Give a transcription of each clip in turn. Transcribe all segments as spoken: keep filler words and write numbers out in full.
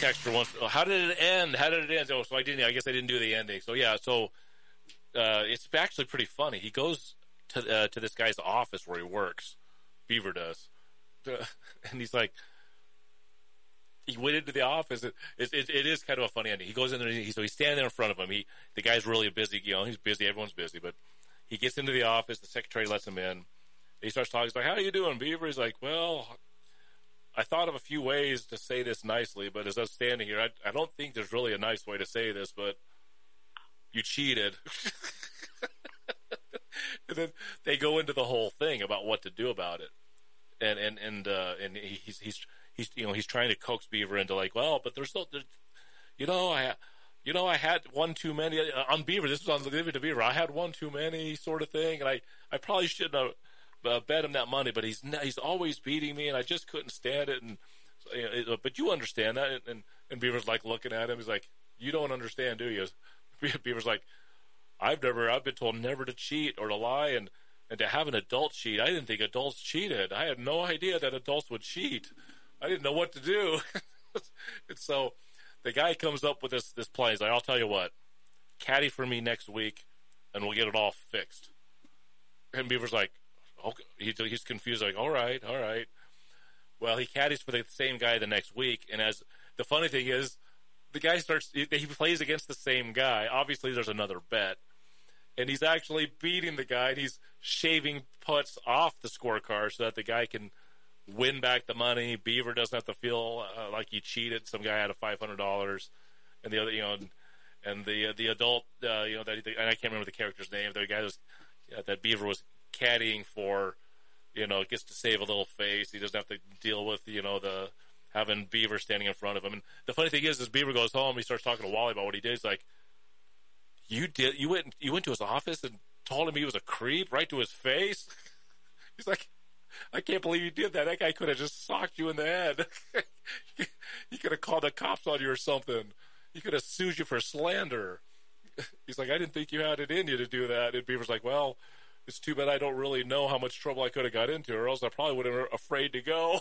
texter once, oh, how did it end? How did it end? Oh, so I didn't. I guess I didn't do the ending. So yeah. So uh, it's actually pretty funny. He goes to uh, to this guy's office where he works. Beaver does, uh, and he's like, he went into the office. It, it, it, it is kind of a funny ending. He goes in there. He, so he's standing there in front of him. He the guy's really busy. You know, he's busy. Everyone's busy, but he gets into the office. The secretary lets him in. He starts talking. He's like, "How are you doing, Beaver?" He's like, "Well, I thought of a few ways to say this nicely, but as I'm standing here, I, I don't think there's really a nice way to say this, but you cheated." And then they go into the whole thing about what to do about it, and and and uh, and he's he's he's you know he's trying to coax Beaver into like, well, but there's still, there's, you know, I you know I had one too many uh, on Beaver. This was on Leave It to Beaver. I had one too many, sort of thing, and I I probably shouldn't have. Uh, bet him that money, but he's he's always beating me, and I just couldn't stand it. And you know, it, but you understand that, and, and and Beaver's like looking at him. He's like, "You don't understand, do you?" Beaver's like, "I've never, I've been told never to cheat or to lie, and and to have an adult cheat. I didn't think adults cheated. I had no idea that adults would cheat. I didn't know what to do." And so the guy comes up with this this plan. He's like, "I'll tell you what, caddy for me next week, and we'll get it all fixed." And Beaver's like, okay. He, he's confused, like, all right, all right. Well, he caddies for the same guy the next week, and as the funny thing is, the guy starts, he, he plays against the same guy. Obviously, there's another bet, and he's actually beating the guy, and he's shaving putts off the scorecard so that the guy can win back the money. Beaver doesn't have to feel uh, like he cheated. Some guy had a five hundred dollars, and the other, you know, and, and the uh, the adult, uh, you know, that, and I can't remember the character's name. The guy was, uh, that Beaver was caddying for, you know, gets to save a little face. He doesn't have to deal with, you know, the having Beaver standing in front of him. And the funny thing is, as Beaver goes home, he starts talking to Wally about what he did. He's like, "You did, you went, you went to his office and told him he was a creep right to his face." He's like, "I can't believe you did that. That guy could have just socked you in the head. He could have called the cops on you or something. He could have sued you for slander." He's like, "I didn't think you had it in you to do that." And Beaver's like, "Well, it's too bad I don't really know how much trouble I could have got into, or else I probably would have been afraid to go."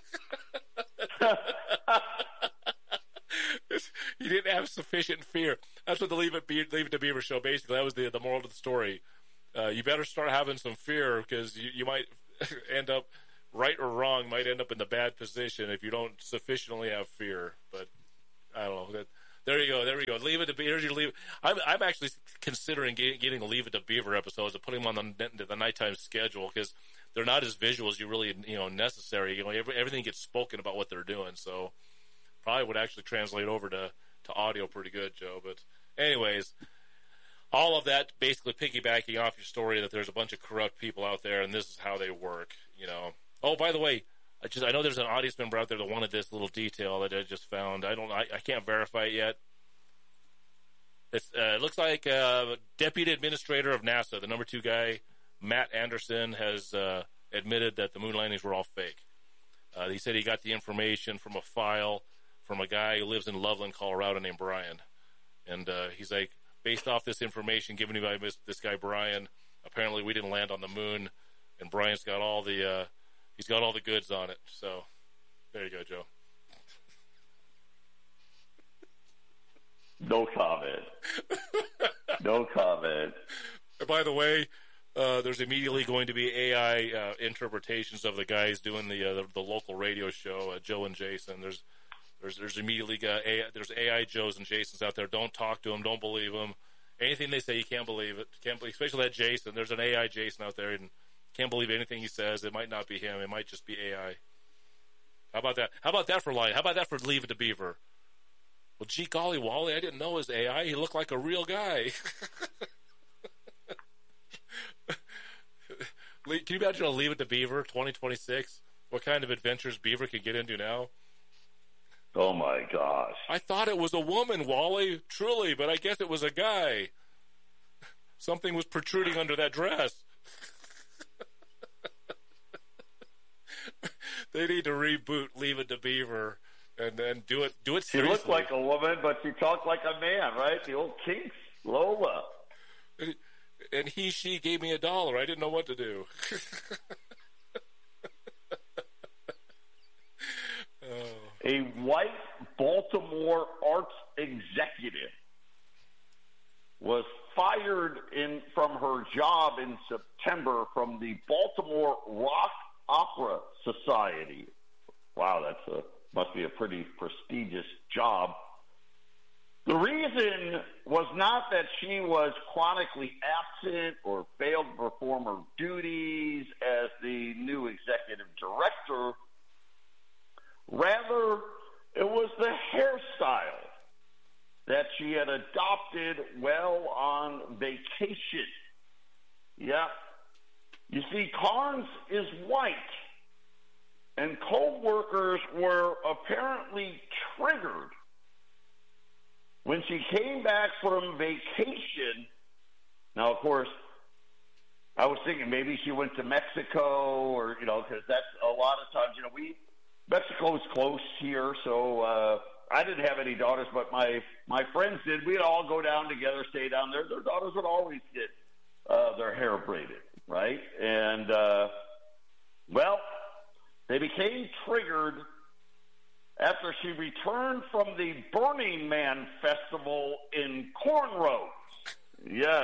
He didn't have sufficient fear. That's what the Leave It, Be- Leave It to Beaver show, basically, that was the, the moral of the story. Uh, you better start having some fear, because you, you might end up, right or wrong, might end up in the bad position if you don't sufficiently have fear. But I don't know. That, There you go. There you go. Leave It to Beaver. Here's your leave. I'm I'm actually considering getting, getting a Leave It to Beaver episodes and putting them on the, the nighttime schedule, because they're not as visual as you really you know necessary. You know, every, everything gets spoken about what they're doing, so probably would actually translate over to, to audio pretty good, Joe. But anyways, all of that basically piggybacking off your story that there's a bunch of corrupt people out there, and this is how they work. You know. Oh, by the way. I just I know there's an audience member out there that wanted this little detail that I just found. I don't I, I can't verify it yet. It's, uh, it looks like uh, Deputy Administrator of NASA, the number two guy, Matt Anderson, has uh, admitted that the moon landings were all fake. Uh, he said he got the information from a file from a guy who lives in Loveland, Colorado, named Brian. And uh, he's like, based off this information given to me by this, this guy Brian, apparently we didn't land on the moon, and Brian's got all the uh, He's got all the goods on it. So, there you go, Joe. No comment. No comment. And by the way, uh, there's immediately going to be A I uh, interpretations of the guys doing the uh, the, the local radio show, uh, Joe and Jason. There's there's there's immediately got A I, there's A I Joes and Jasons out there. Don't talk to them. Don't believe them. Anything they say, you can't believe it. Can't believe, especially that Jason. There's an A I Jason out there, and can't believe anything he says. It might not be him. It might just be A I. How about that? How about that for lying? How about that for Leave It to Beaver? Well, gee golly, Wally, I didn't know it was A I. He looked like a real guy. Can you imagine a Leave It to Beaver twenty twenty-six? What kind of adventures Beaver can get into now? Oh, my gosh. I thought it was a woman, Wally, truly, but I guess it was a guy. Something was protruding under that dress. They need to reboot Leave It to Beaver and then do it do it She seriously. looked like a woman, but she talked like a man, right? The old Kinks, Lola. And, and he, she gave me a dollar. I didn't know what to do. Oh. a white Baltimore arts executive was fired in from her job in September from the Baltimore Rock Opera Society. Wow, that's a must be a pretty prestigious job. The reason was not that she was chronically absent or failed to perform her duties as the new executive director. Rather, it was the hairstyle that she had adopted while on vacation. Yeah. You see, Carnes is white, and co-workers were apparently triggered when she came back from vacation. Now, of course, I was thinking maybe she went to Mexico or, you know, because that's a lot of times, you know, we, Mexico is close here, so uh, I didn't have any daughters, but my, my friends did. We'd all go down together, stay down there. Their daughters would always get uh, their hair braided, right? And, uh, well, they became triggered after she returned from the Burning Man Festival in Cornrows. Yes.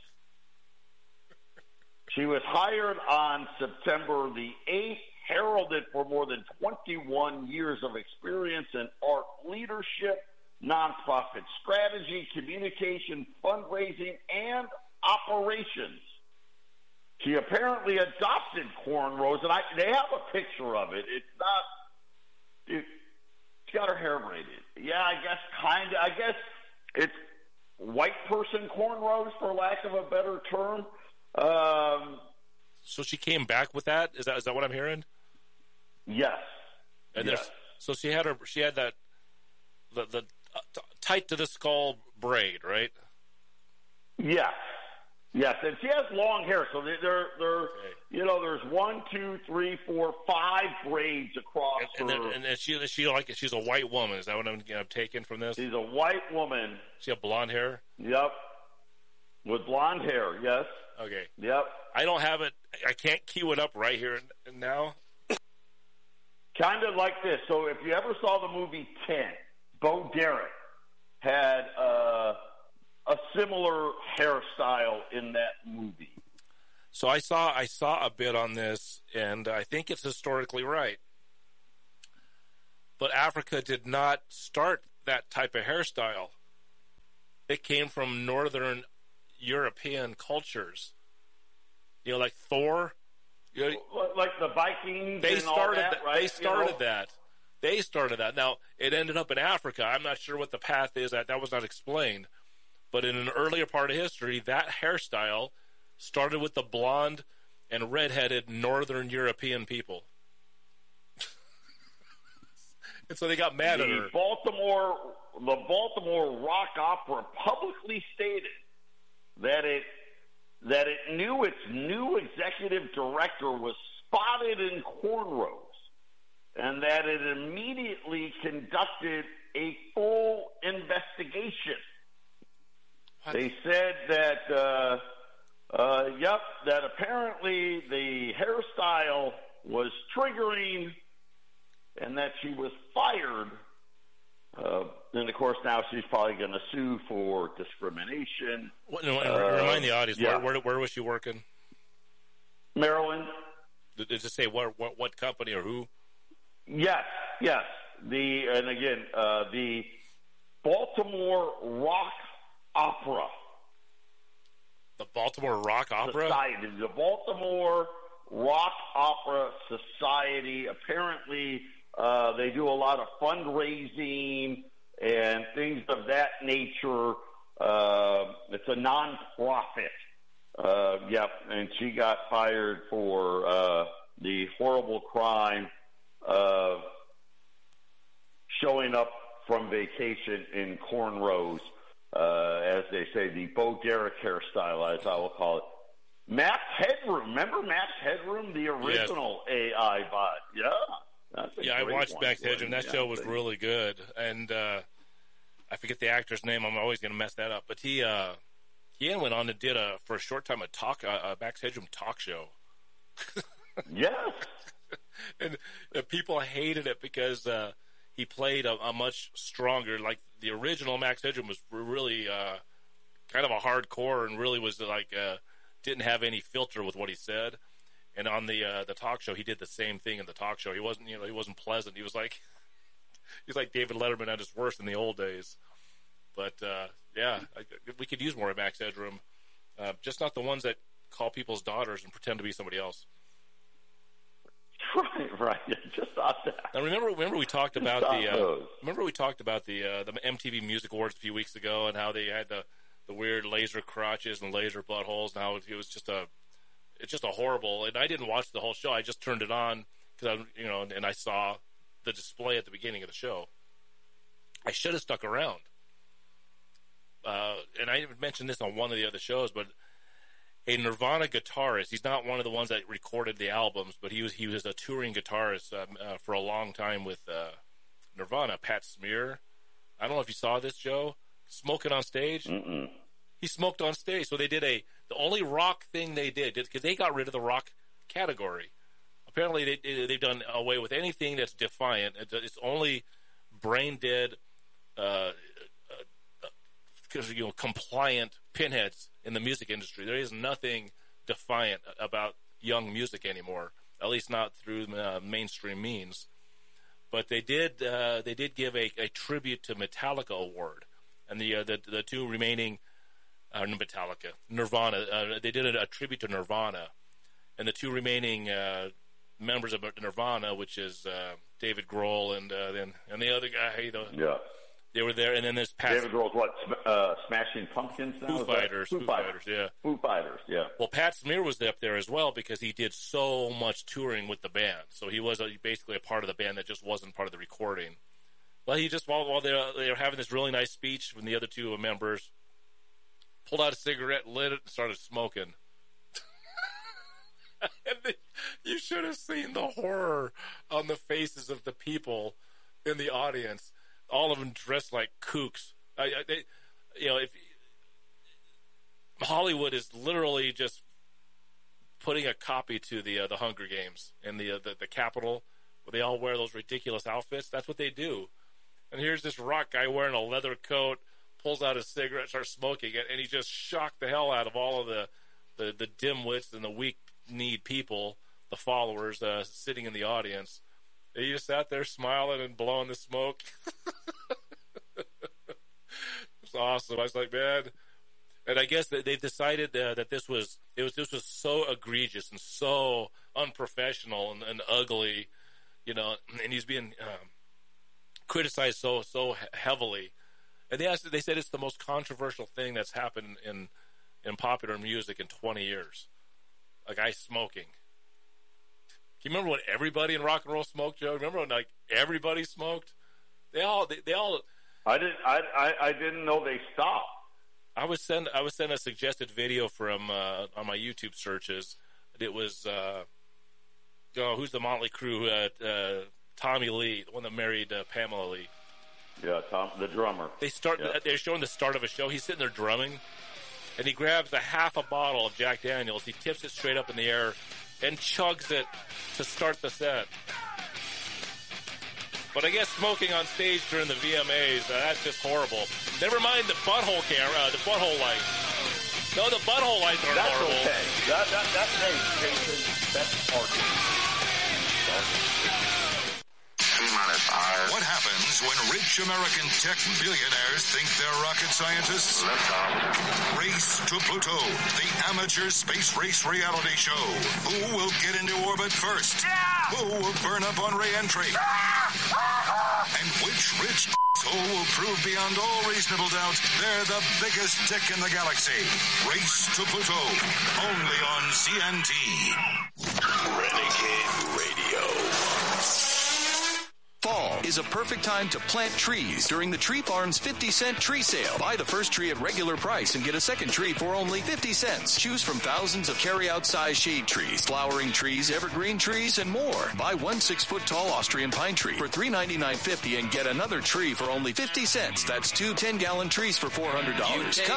She was hired on September the eighth, heralded for more than twenty-one years of experience in art leadership, nonprofit strategy, communication, fundraising, and operations. She apparently adopted cornrows, and I, they have a picture of it. It's not. It, she's got her hair braided. Yeah, I guess kind of. I guess it's white person cornrows, for lack of a better term. Um, so she came back with that. Is that is that what I'm hearing? Yes. And yes. So she had her. She had that the the uh, t- tight to the skull braid, right? Yes. Yes, and she has long hair, so they're, they're, they're okay. You know, there's one, two, three, four, five braids across and, her. And, and she, she like she's a white woman. Is that what I'm, I'm taking from this? She's a white woman. She have blonde hair. Yep, with blonde hair. Yes. Okay. Yep. I don't have it. I can't cue it up right here and now. Kind of like this. So if you ever saw the movie ten, Bo Derek had. Uh, a similar hairstyle in that movie. So I saw I saw a bit on this, and I think it's historically right. But Africa did not start that type of hairstyle. It came from northern European cultures. You know, like Thor. You know, like the Vikings they and started all that, that, right? They started you know? that. They started that. Now, it ended up in Africa. I'm not sure what the path is. That, that was not explained. But in an earlier part of history, that hairstyle started with the blonde and redheaded Northern European people. And so they got mad the at her. Baltimore, the Baltimore Rock Opera publicly stated that it that it knew its new executive director was spotted in cornrows, and that it immediately conducted a full investigation. What? They said that, uh, uh, yep, that apparently the hairstyle was triggering and that she was fired. Uh, and, of course, now she's probably going to sue for discrimination. What, no, uh, remind the audience, yeah. where, where, where was she working? Maryland. Did it say what, what, what company or who? Yes, yes. The And, again, uh, the Baltimore Rock Opera. The Baltimore Rock Opera? Society. The Baltimore Rock Opera Society. Apparently, uh, they do a lot of fundraising and things of that nature. Uh, it's a nonprofit. Uh, yep, and she got fired for uh, the horrible crime of showing up from vacation in cornrows. Uh, as they say, the Bo Derek hairstyle, as I will call it. Max Headroom. Remember Max Headroom, the original yes. A I bot? Yeah. That's a yeah, I watched one. Max Headroom. That yeah, show was really good. And uh, I forget the actor's name. I'm always going to mess that up. But he uh, he went on and did, a, for a short time, a talk, a Max Headroom talk show. Yes. And uh, people hated it because uh, he played a, a much stronger, like the original Max Headroom was really uh, kind of a hardcore and really was like uh, didn't have any filter with what he said. And on the uh, the talk show, he did the same thing in the talk show. He wasn't, you know, he wasn't pleasant. He was like, he's like David Letterman at his worst in the old days. But uh, yeah, I, we could use more of Max Headroom, uh, just not the ones that call people's daughters and pretend to be somebody else. Right, right. Just thought that. Now remember, remember we talked about the. Uh, those. remember we talked about the uh, the M T V Music Awards a few weeks ago and how they had the, the weird laser crotches and laser buttholes. Now it was just a, it's just a horrible. And I didn't watch the whole show. I just turned it on because I, you know, and I saw the display at the beginning of the show. I should have stuck around. Uh, and I mentioned this on one of the other shows, but a Nirvana guitarist. He's not one of the ones that recorded the albums, but he was he was a touring guitarist um, uh, for a long time with uh, Nirvana. Pat Smear. I don't know if you saw this, Joe. Smoking on stage. Mm-mm. He smoked on stage. So they did a the only rock thing they did because they got rid of the rock category. Apparently they they've done away with anything that's defiant. It's only brain dead, uh, uh, you know, compliant pinheads in the music industry. There is nothing defiant about young music anymore, at least not through uh, mainstream means. But they did uh, they did give a, a tribute to Metallica award, and the uh, the, the two remaining uh, Metallica Nirvana uh, they did a, a tribute to Nirvana, and the two remaining uh, members of Nirvana, which is uh, David Grohl and uh, then and the other guy, the, yeah. They were there, and then there's Pat. David Grohl's what? Uh, Smashing Pumpkins now? Foo Fighters. Foo, Foo Fighters. Fighters, yeah. Foo Fighters, yeah. Well, Pat Smear was up there as well because he did so much touring with the band. So he was a, basically a part of the band that just wasn't part of the recording. Well, he just, while, while they were, they were having this really nice speech from the other two members, pulled out a cigarette, lit it, and started smoking. And they, you should have seen the horror on the faces of the people in the audience. All of them dressed like kooks. I, I, they, you know, if Hollywood is literally just putting a copy to the uh, the Hunger Games in the, uh, the the Capitol, where they all wear those ridiculous outfits. That's what they do. And here's this rock guy wearing a leather coat, pulls out a cigarette, starts smoking it, and he just shocked the hell out of all of the the, the dimwits and the weak-kneed people, the followers uh, sitting in the audience. He just sat there smiling and blowing the smoke. It's awesome. I was like, man. And I guess that they've decided uh, that this was it was this was so egregious and so unprofessional and, and ugly, you know. And he's being um, criticized so so heavily. And they asked, they said it's the most controversial thing that's happened in in popular music in twenty years. A guy smoking. Do you remember when everybody in rock and roll smoked, Joe? Remember when like everybody smoked? They all, they, they all. I didn't, I, I, I didn't know they stopped. I was send, I was sent a suggested video from uh, on my YouTube searches. It was, uh, oh, who's the Motley Crue? Uh, uh, Tommy Lee, the one that married uh, Pamela Lee. Yeah, Tom, the drummer. They start. Yeah. They're showing the start of a show. He's sitting there drumming, and he grabs a half a bottle of Jack Daniels. He tips it straight up in the air and chugs it to start the set. But I guess smoking on stage during the V M As, uh, that's just horrible. Never mind the butthole camera, uh, the butthole lights. No, the butthole lights aren't that's horrible. Okay. That, that, that, hey, Jason, that's argument. What happens when rich American tech billionaires think they're rocket scientists? Race to Pluto, the amateur space race reality show. Who will get into orbit first? Yeah! Who will burn up on re-entry? Ah! And which rich asshole will prove beyond all reasonable doubt they're the biggest dick in the galaxy? Race to Pluto, only on C N T. Renegade Radio. Fall is a perfect time to plant trees during the Tree Farm's fifty cent tree sale. Buy the first tree at regular price and get a second tree for only fifty cents. Choose from thousands of carry-out size shade trees, flowering trees, evergreen trees, and more. Buy one six-foot-tall Austrian pine tree for three ninety-nine fifty and get another tree for only fifty cents. That's two ten-gallon trees for four hundred dollars.